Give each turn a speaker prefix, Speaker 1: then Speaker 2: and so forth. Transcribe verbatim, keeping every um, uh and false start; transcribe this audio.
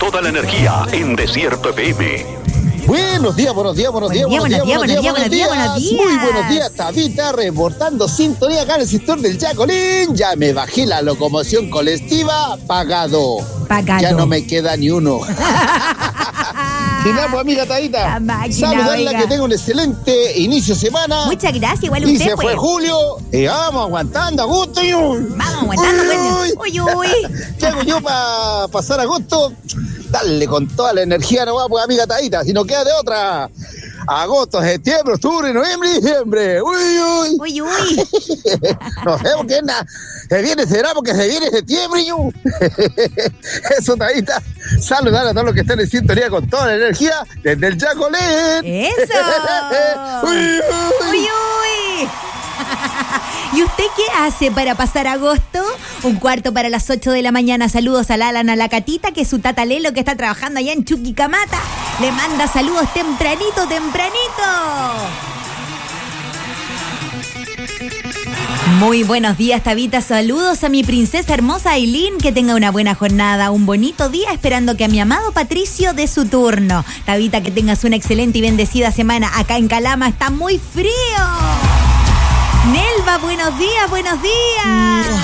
Speaker 1: toda la energía en Desierto F M.
Speaker 2: Buenos días, buenos días, buenos días, buenos días, buenos días, buenos días, buenos días. Muy buenos días, Tabita, reportando sintonía acá en el sector del Chacolín. Ya me bajé la locomoción colectiva, pagado.
Speaker 3: Pagado.
Speaker 2: Ya no me queda ni uno. Y nada, pues, amiga Tabita, saludarla, oiga. Que tenga un excelente inicio de semana.
Speaker 3: Muchas gracias, igual
Speaker 2: y
Speaker 3: usted,
Speaker 2: se
Speaker 3: pues.
Speaker 2: fue julio, y vamos aguantando a gusto. Y uy.
Speaker 3: Vamos aguantando, uy, uy, uy, uy.
Speaker 2: ¿Qué hago yo para pasar agosto? Darle con toda la energía, no va, pues, amiga Tabita, si no queda de otra. Agosto, septiembre, octubre, noviembre y diciembre. Uy, uy.
Speaker 3: Uy, uy.
Speaker 2: No sé por qué nada. Se viene, será porque se viene septiembre. Y uy. Eso, Tabita. Saludar a todos los que están en sintonía con toda la energía desde el Chacolín.
Speaker 3: Eso.
Speaker 2: Uy, uy.
Speaker 3: Uy, uy. ¿Y usted qué hace para pasar agosto? Un cuarto para las ocho de la mañana. Saludos a la Alan, a la Catita, que es su tata Lelo, que está trabajando allá en Chuquicamata. Le manda saludos tempranito, tempranito. Muy buenos días, Tabita. Saludos a mi princesa hermosa Aileen. Que tenga una buena jornada, un bonito día, esperando que a mi amado Patricio dé su turno. Tabita, que tengas una excelente y bendecida semana. Acá en Calama está muy frío. Nelva, buenos días, buenos días.